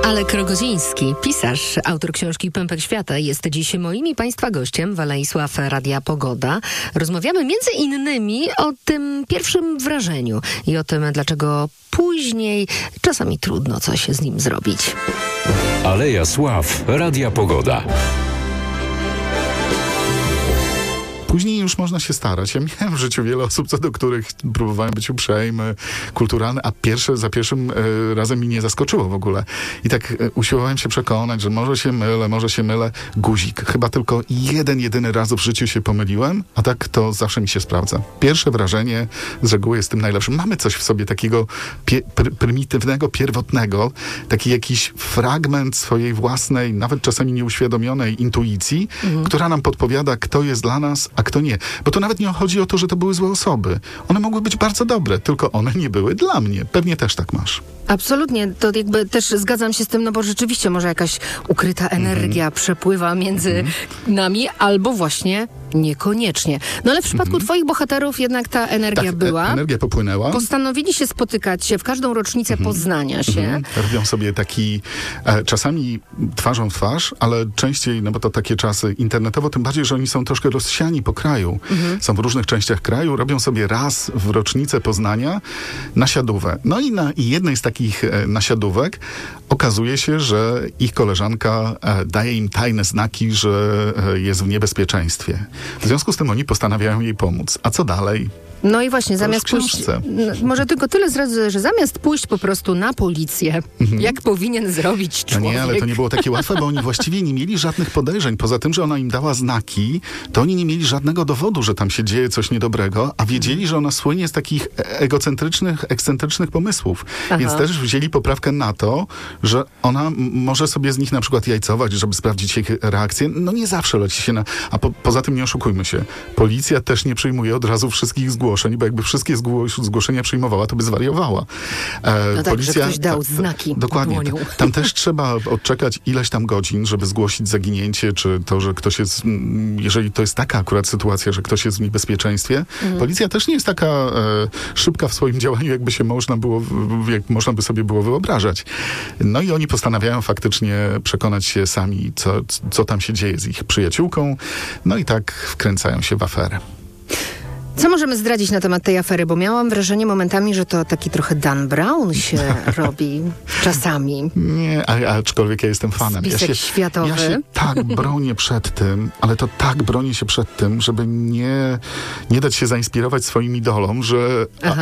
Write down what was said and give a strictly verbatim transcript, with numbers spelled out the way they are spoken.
Alek Rogoziński, pisarz, autor książki Pępek Świata, jest dziś moim i Państwa gościem w Alei Sław Radia Pogoda. Rozmawiamy między innymi o tym pierwszym wrażeniu i o tym, dlaczego później czasami trudno coś z nim zrobić. Aleja Sław Radia Pogoda. Później już można się starać. Ja miałem w życiu wiele osób, co do których próbowałem być uprzejmy, kulturalny, a pierwsze, za pierwszym e, razem mi nie zaskoczyło w ogóle. I tak e, usiłowałem się przekonać, że może się mylę, może się mylę. Guzik. Chyba tylko jeden, jedyny raz w życiu się pomyliłem, a tak to zawsze mi się sprawdza. Pierwsze wrażenie z reguły jest tym najlepszym. Mamy coś w sobie takiego pie, pr, prymitywnego, pierwotnego, taki jakiś fragment swojej własnej, nawet czasami nieuświadomionej intuicji, mhm. która nam podpowiada, kto jest dla nas, a kto nie. Bo to nawet nie chodzi o to, że to były złe osoby. One mogły być bardzo dobre, tylko one nie były dla mnie. Pewnie też tak masz. Absolutnie. To jakby też zgadzam się z tym, no bo rzeczywiście może jakaś ukryta energia mm-hmm. przepływa między mm-hmm. nami, albo właśnie niekoniecznie. No ale w przypadku mm-hmm. twoich bohaterów jednak ta energia tak, była. E- energia popłynęła. Postanowili się spotykać w każdą rocznicę mm-hmm. poznania się. Mm-hmm. Robią sobie taki e, czasami twarzą w twarz, ale częściej, no bo to takie czasy internetowo, tym bardziej, że oni są troszkę rozsiani po kraju. Mm-hmm. Są w różnych częściach kraju, robią sobie raz w rocznicę poznania nasiadówę. No i na i jednej z takich e, nasiadówek okazuje się, że ich koleżanka e, daje im tajne znaki, że e, jest w niebezpieczeństwie. W związku z tym oni postanawiają jej pomóc. A co dalej? No i właśnie, to zamiast pójść... No, może tylko tyle zdradzę, że zamiast pójść po prostu na policję, mhm. jak powinien zrobić człowiek... No nie, ale to nie było takie łatwe, bo oni właściwie nie mieli żadnych podejrzeń. Poza tym, że ona im dała znaki, to oni nie mieli żadnego dowodu, że tam się dzieje coś niedobrego, a wiedzieli, że ona słynie z takich egocentrycznych, ekscentrycznych pomysłów. Aha. Więc też wzięli poprawkę na to, że ona m- może sobie z nich na przykład jajcować, żeby sprawdzić ich reakcję. No nie zawsze leci się na... A po, poza tym nie oszukujmy się. Policja też nie przyjmuje od razu wszystkich zgłoszeń, bo jakby wszystkie zgło- zgłoszenia przyjmowała, to by zwariowała. E, no tak, policja, że ktoś dał ta, znaki dokładnie. dłonią. Tam też trzeba odczekać ileś tam godzin, żeby zgłosić zaginięcie, czy to, że ktoś jest... Jeżeli to jest taka akurat sytuacja, że ktoś jest w niebezpieczeństwie, mm. policja też nie jest taka e, szybka w swoim działaniu, jakby się można było, jak można by sobie było wyobrażać. No i oni postanawiają faktycznie przekonać się sami, co, co tam się dzieje z ich przyjaciółką. No i tak wkręcają się w aferę. Co możemy zdradzić na temat tej afery? Bo miałam wrażenie momentami, że to taki trochę Dan Brown się robi czasami. Nie, a, aczkolwiek ja jestem fanem. Spisek ja się, światowy. Ja się tak bronię przed tym, ale to tak bronię się przed tym, żeby nie, nie dać się zainspirować swoim idolom, że